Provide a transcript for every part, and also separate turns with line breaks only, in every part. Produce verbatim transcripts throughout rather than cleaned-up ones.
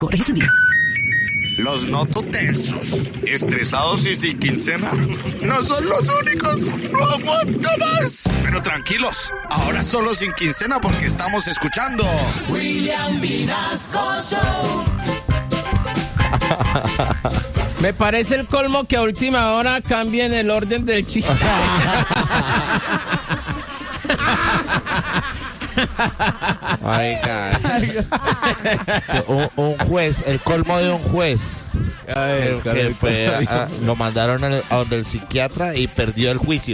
Los noto tensos, estresados y sin quincena. No son los únicos, no aguanto más. Pero tranquilos, ahora solo sin quincena porque estamos escuchando
William Vinasco Show.
Me parece el colmo que a última hora cambien el orden del chiste.
Oiga. un, un juez, el colmo de un juez.
Ay,
que que fue a, a, lo mandaron a, a donde el psiquiatra y perdió el juicio.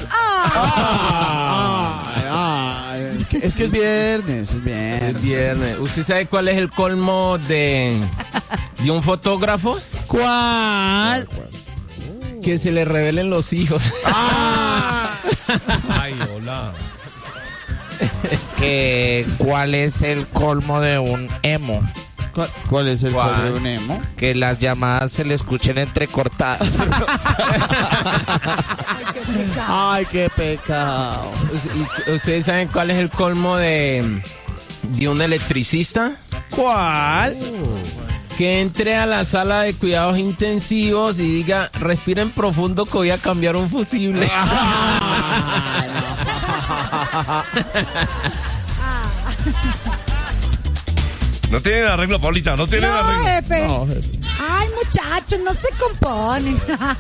Ah. Ay, ay, es, que, es que es viernes, es viernes.
Es viernes. ¿Usted sabe cuál es el colmo de, de un fotógrafo?
¿Cuál?
Que se le revelen los hijos.
Ah.
Ay, hola.
Que, ¿cuál es el colmo de un emo?
¿Cuál, cuál es el
¿Cuál?
colmo de un emo?
Que las llamadas se le escuchen entrecortadas.
Ay, qué pecado.
¿Ustedes saben cuál es el colmo de, de un electricista?
¿Cuál?
Que entre a la sala de cuidados intensivos y diga, respiren profundo que voy a cambiar un fusible.
No tienen arreglo, Paulita, no tienen
No,
arreglo.
jefe.
No, jefe.
Ay, muchachos, no se componen.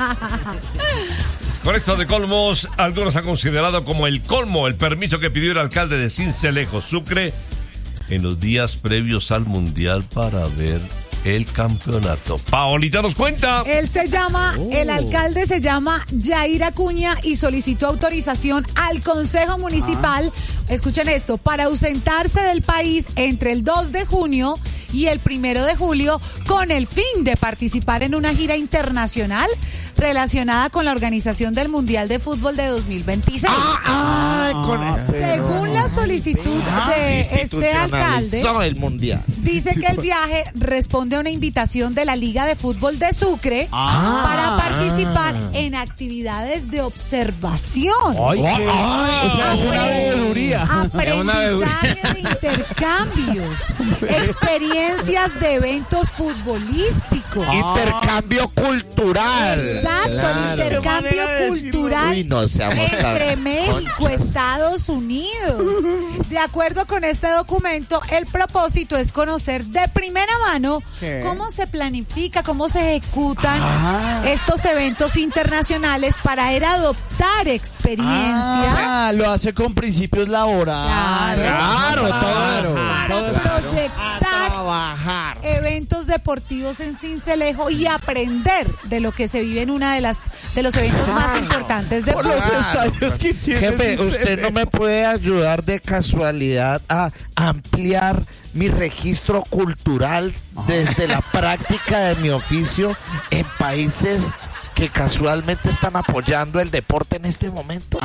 Con esto de colmos, algunos han considerado como el colmo el permiso que pidió el alcalde de Sincelejo, Sucre, en los días previos al Mundial para ver el campeonato. Paolita nos cuenta.
Él se llama,
Oh.
el alcalde se llama Yair Acuña y solicitó autorización al Consejo Municipal,
Ah.
escuchen esto, para ausentarse del país entre el dos de junio y el primero de julio con el fin de participar en una gira internacional relacionada con la organización del Mundial de Fútbol de dos mil veintiséis.
Ah, con
Ah,
el,
Según la solicitud de este alcalde,
institucionalizó el mundial.
dice que el viaje responde a una invitación de la Liga de Fútbol de Sucre
Ah.
para participar en actividades de observación,
Ay, qué-
Ay,
o sea, es una veeduría.
aprendizaje de intercambios, experiencias de eventos futbolísticos.
Intercambio cultural.
Exacto, el
Claro.
intercambio
Qué manera de decirlo.
cultural
Uy, no seamos
entre
tan
México,
conchas.
Estados Unidos. De acuerdo con este documento, el propósito es conocer de primera mano
¿Qué?
cómo se planifica, cómo se ejecutan
Ah.
estos eventos internacionales para ir a adoptar experiencias.
Ah, lo hace con principios laborales.
Claro.
Claro, todo.
Para
todo es-
proyectar
trabajar.
eventos deportivos en Sincelejo y aprender de lo que se vive en una de las de los eventos más importantes de
Por los
fútbol.
estadios que tiene.
Jefe,
Sincelejo.
¿usted no me puede ayudar de casualidad a ampliar mi registro cultural desde la práctica de mi oficio en países que casualmente están apoyando el deporte en este momento?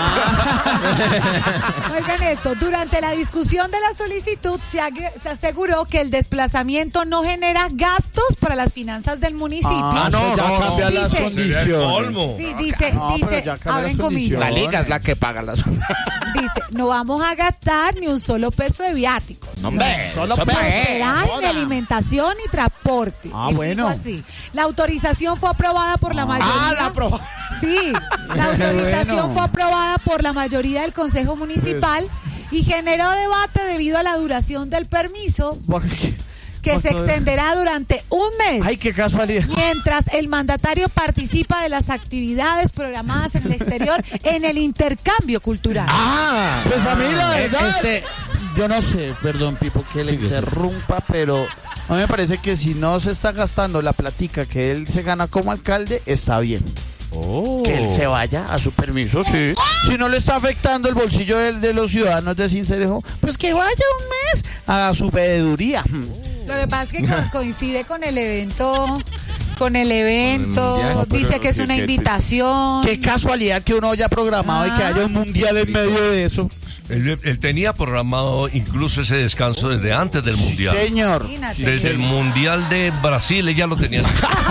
Oigan esto, durante la discusión de la solicitud se, ag- se aseguró que el desplazamiento no genera gastos para las finanzas del municipio.
Ah,
no,
no, ya
no,
cambia
no.
las
Dice-
Sería el
condiciones.
colmo.
Sí, dice,
No, pero
dice,
ya cambia
abren
las
comillas,
La
condiciones.
liga es la que paga las...
dice, no vamos a gastar ni un solo peso de viáticos.
No, hombre,
Solo
eso
pues.
pa' qué,
Será en
joda.
alimentación y transporte.
Ah,
Él
bueno.
dijo así. La autorización fue aprobada por la mayoría.
Ah, la aprobó.
Sí, la autorización
Bueno.
fue aprobada por la mayoría del Consejo Municipal y generó debate debido a la duración del permiso,
¿Por qué?
que se
¿Cuánto?
extenderá durante un mes.
Ay, qué casualidad.
Mientras el mandatario participa de las actividades programadas en el exterior en el intercambio cultural.
Ah,
Pues a mí la
eh,
verdad,
este,
yo no sé, perdón Pipo que le
Sigue, sigue.
interrumpa, pero a mí me parece que si no se está gastando la platica que él se gana como alcalde, está bien. Que él se vaya a su permiso, sí. Si no le está afectando el bolsillo de, de los ciudadanos de Sincelejo, pues que vaya un mes a su veeduría.
Lo que pasa es que co- coincide con el evento con el evento,
Con el mundial.
dice que es una invitación.
Qué casualidad que uno haya programado y que haya un mundial en medio de eso.
Él, él tenía programado incluso ese descanso desde antes del mundial.
Señor.
Imagínate.
Desde el mundial de Brasil ella lo tenía.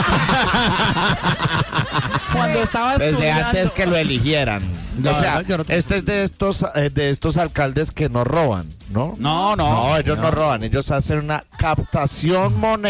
Cuando estaba
Desde
estudiando.
antes que lo eligieran.
No,
o sea,
no, yo no-
este es de estos, eh, de estos alcaldes que no roban, ¿no?
No, no.
No, ellos no, roban, ellos hacen una captación monetaria.